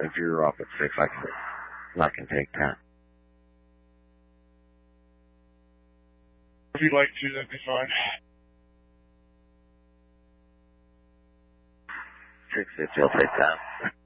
if you're off at 6, I can take that. If you'd like to, that'd be fine. 650, I'll take that.